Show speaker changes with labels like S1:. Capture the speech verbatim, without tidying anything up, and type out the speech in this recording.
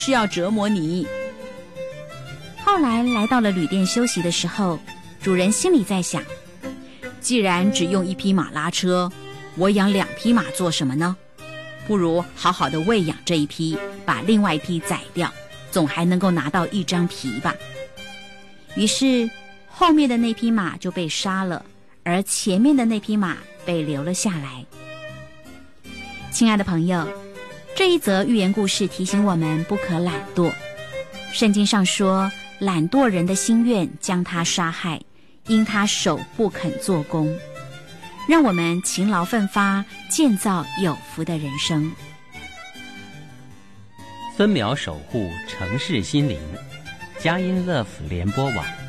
S1: 是要折磨你。
S2: 后来来到了旅店休息的时候，主人心里在想，
S1: 既然只用一匹马拉车，我养两匹马做什么呢？不如好好的喂养这一匹，把另外一匹宰掉，总还能够拿到一张皮吧。
S2: 于是后面的那匹马就被杀了，而前面的那匹马被留了下来。亲爱的朋友，这一则寓言故事提醒我们不可懒惰。圣经上说，懒惰人的心愿将他杀害，因他手不肯做工。让我们勤劳奋发，建造有福的人生。
S3: 孙苗守护城市心灵，佳音 Love 联播网。